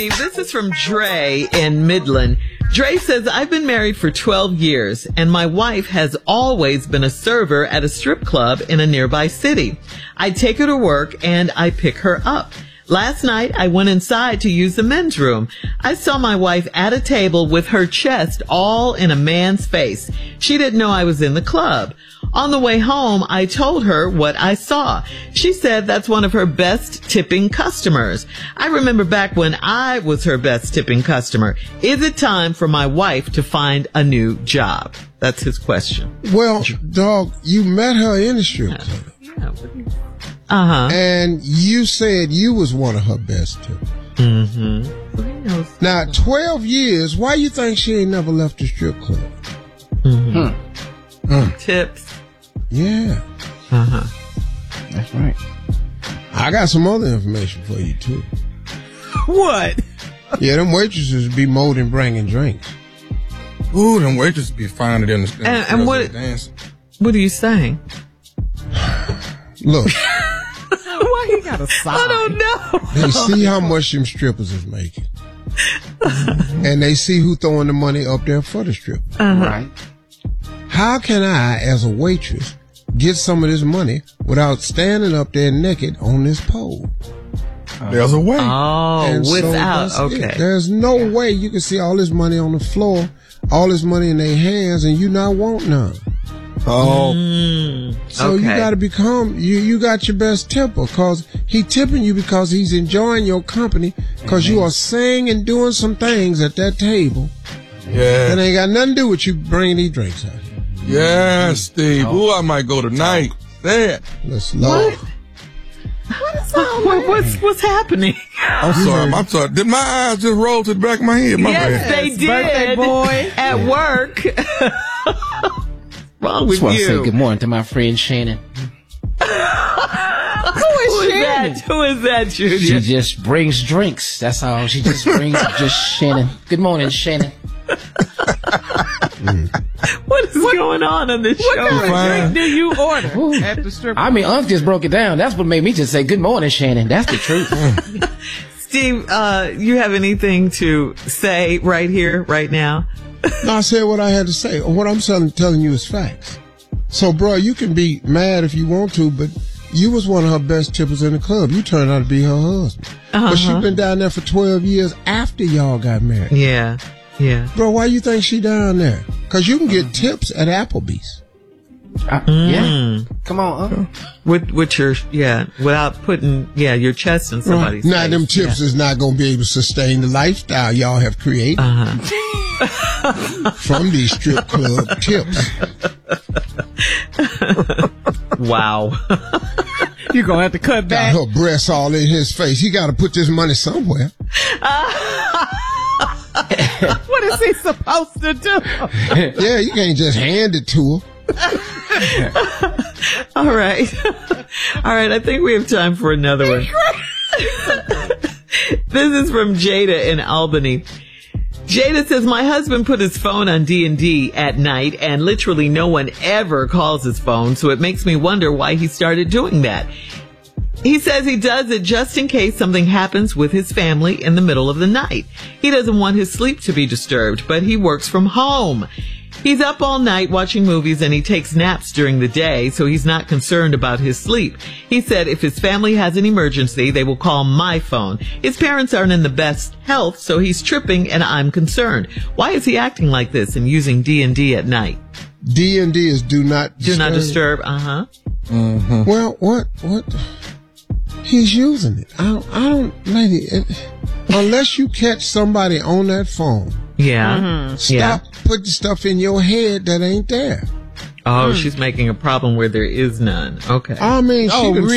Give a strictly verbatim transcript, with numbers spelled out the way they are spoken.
This is from Dre in Midland. Dre says, I've been married for twelve years, and my wife has always been a server at a strip club in a nearby city. I take her to work, and I pick her up. Last night, I went inside to use the men's room. I saw my wife at a table with her chest all in a man's face. She didn't know I was in the club. On the way home, I told her what I saw. She said that's one of her best tipping customers. I remember back when I was her best tipping customer. Is it time for my wife to find a new job? That's his question. Well, dog, you met her in the strip club. Yeah. Uh-huh. And you said you was one of her best tippers. Mm-hmm. Now, twelve years, why you think she ain't never left the strip club? Mm-hmm. Hmm. Mm. Tips. Yeah. Uh-huh. That's right. I got some other information for you, too. What? Yeah, them waitresses be more than bringing drinks. Ooh, them waitresses be finding in the, in And, the and what, dancing. what are you saying? Look. Why he got a sign? I don't know. They see how much them strippers is making. And they see who throwing the money up there for the strip. Uh-huh. Right. How can I, as a waitress, get some of this money without standing up there naked on this pole? There's a way. Oh, And so without, that's okay. it. There's no way you can see all this money on the floor, all this money in their hands, and you not want none. Oh. Mm, So okay. you got to become, you, you got your best tipper, because he tipping you because he's enjoying your company, because you are saying and doing some things at that table Yeah. that ain't got nothing to do with you bringing these drinks out. Yeah, Steve. Ooh, I might go tonight. There. Let's load. What, what's, what's happening? I'm sorry. I'm sorry. Did my eyes just roll to the back of my head? My Yes, bad. they Birthday did. boy. At work. Wrong with Just want to you? say good morning to my friend Shannon. Who is Who is Shannon? that? Who is that, Junior? She just brings drinks. That's all. She just brings just Shannon. Good morning, Shannon. What is going on on this What show? kind of Fine. drink do you order Ooh. at the strip? I mean, Unc just broke it down. That's what made me just say good morning, Shannon. That's the truth. Steve, uh, you have anything to say right here, right now? No, I said what I had to say. What I'm telling, telling you is facts. So, bro, you can be mad if you want to, but you was one of her best tippers in the club. You turned out to be her husband. Uh-huh. But she been down there for twelve years after y'all got married. Yeah, yeah. Bro, why you think she down there? Because you can get tips at Applebee's. Uh, Yeah. Come on, Unc. With, with your, yeah, without putting, yeah, your chest in somebody's Now, face. them tips is not going to be able to sustain the lifestyle y'all have created Uh-huh. from these strip club tips. Wow. You're going to have to cut Got back. her breasts all in his face. He got to put this money somewhere. What is he supposed to do? Yeah, you can't just hand it to her. All right. All right. I think we have time for another one. This is from Jada in Albany. Jada says, my husband put his phone on D and D at night, and literally no one ever calls his phone, so it makes me wonder why he started doing that. He says he does it just in case something happens with his family in the middle of the night. He doesn't want his sleep to be disturbed, but he works from home. He's up all night watching movies, and he takes naps during the day, so he's not concerned about his sleep. He said if his family has an emergency, they will call my phone. His parents aren't in the best health, so he's tripping, and I'm concerned. Why is he acting like this and using D and D at night? D and D is do not Do disturb. not disturb. Uh-huh. Mm-hmm. Well, what, what? He's using it. I don't, I don't, lady, it, unless you catch somebody on that phone, Yeah. stop Yeah. putting stuff in your head that ain't there. Oh, she's making a problem where there is none. Okay. I mean, she Oh, can